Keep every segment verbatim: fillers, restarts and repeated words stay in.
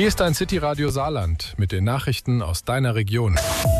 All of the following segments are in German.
Hier ist dein City Radio Saarland mit den Nachrichten aus deiner Region.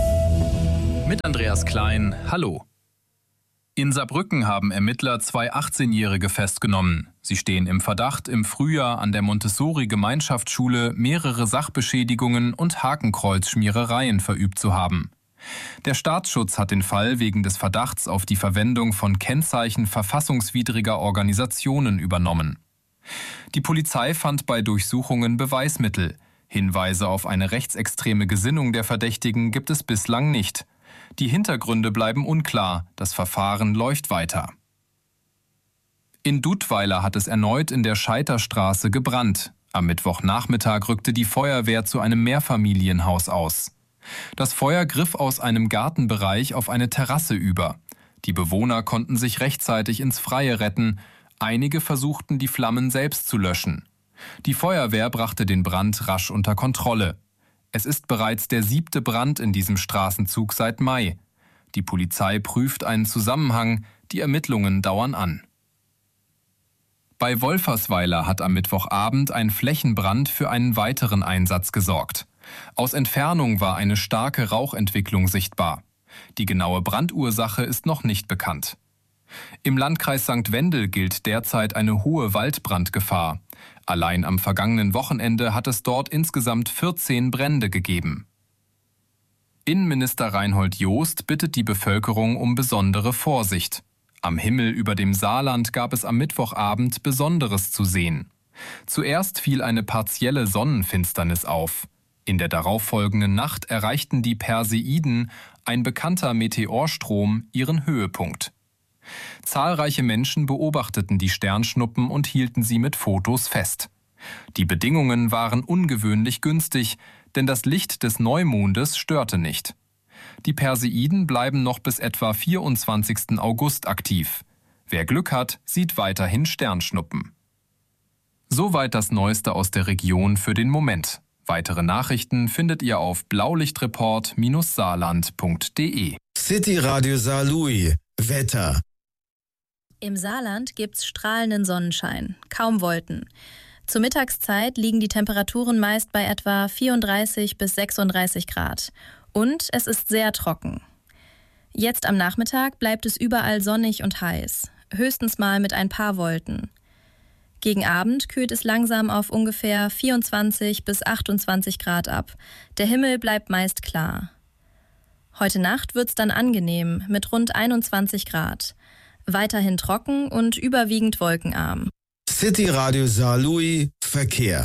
Mit Andreas Klein, hallo. In Saarbrücken haben Ermittler zwei achtzehnjährige festgenommen. Sie stehen im Verdacht, im Frühjahr an der Montessori-Gemeinschaftsschule mehrere Sachbeschädigungen und Hakenkreuzschmierereien verübt zu haben. Der Staatsschutz hat den Fall wegen des Verdachts auf die Verwendung von Kennzeichen verfassungswidriger Organisationen übernommen. Die Polizei fand bei Durchsuchungen Beweismittel. Hinweise auf eine rechtsextreme Gesinnung der Verdächtigen gibt es bislang nicht. Die Hintergründe bleiben unklar, das Verfahren läuft weiter. In Dudweiler hat es erneut in der Scheiterstraße gebrannt. Am Mittwochnachmittag rückte die Feuerwehr zu einem Mehrfamilienhaus aus. Das Feuer griff aus einem Gartenbereich auf eine Terrasse über. Die Bewohner konnten sich rechtzeitig ins Freie retten. Einige versuchten, die Flammen selbst zu löschen. Die Feuerwehr brachte den Brand rasch unter Kontrolle. Es ist bereits der siebte Brand in diesem Straßenzug seit Mai. Die Polizei prüft einen Zusammenhang, die Ermittlungen dauern an. Bei Wolfersweiler hat am Mittwochabend ein Flächenbrand für einen weiteren Einsatz gesorgt. Aus Entfernung war eine starke Rauchentwicklung sichtbar. Die genaue Brandursache ist noch nicht bekannt. Im Landkreis Sankt Wendel gilt derzeit eine hohe Waldbrandgefahr. Allein am vergangenen Wochenende hat es dort insgesamt vierzehn Brände gegeben. Innenminister Reinhold Jost bittet die Bevölkerung um besondere Vorsicht. Am Himmel über dem Saarland gab es am Mittwochabend Besonderes zu sehen. Zuerst fiel eine partielle Sonnenfinsternis auf. In der darauffolgenden Nacht erreichten die Perseiden, ein bekannter Meteorstrom, ihren Höhepunkt. Zahlreiche Menschen beobachteten die Sternschnuppen und hielten sie mit Fotos fest. Die Bedingungen waren ungewöhnlich günstig, denn das Licht des Neumondes störte nicht. Die Perseiden bleiben noch bis etwa vierundzwanzigsten August aktiv. Wer Glück hat, sieht weiterhin Sternschnuppen. Soweit das Neueste aus der Region für den Moment. Weitere Nachrichten findet ihr auf blaulichtreport Bindestrich saarland Punkt de. City Radio Saarlouis. Wetter. Im Saarland gibt's strahlenden Sonnenschein, kaum Wolken. Zur Mittagszeit liegen die Temperaturen meist bei etwa vierunddreißig bis sechsunddreißig Grad. Und es ist sehr trocken. Jetzt am Nachmittag bleibt es überall sonnig und heiß, höchstens mal mit ein paar Wolken. Gegen Abend kühlt es langsam auf ungefähr vierundzwanzig bis achtundzwanzig Grad ab. Der Himmel bleibt meist klar. Heute Nacht wird's dann angenehm mit rund einundzwanzig Grad. Weiterhin trocken und überwiegend wolkenarm. City Radio Saarlouis Verkehr.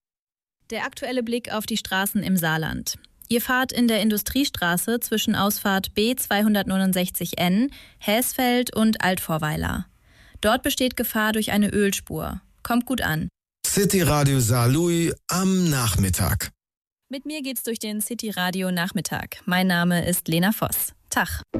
Der aktuelle Blick auf die Straßen im Saarland. Ihr fahrt in der Industriestraße zwischen Ausfahrt B zweihundertneunundsechzig N, Häsfeld und Altvorweiler. Dort besteht Gefahr durch eine Ölspur. Kommt gut an. City Radio Saarlouis am Nachmittag. Mit mir geht's durch den City Radio Nachmittag. Mein Name ist Lena Voss. Tag.